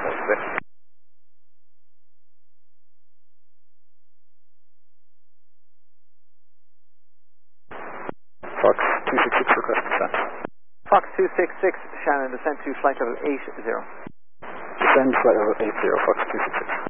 Fox 266 request descent. Fox 266, Shannon, descend to flight level 80. Descend flight level 80, Fox 266.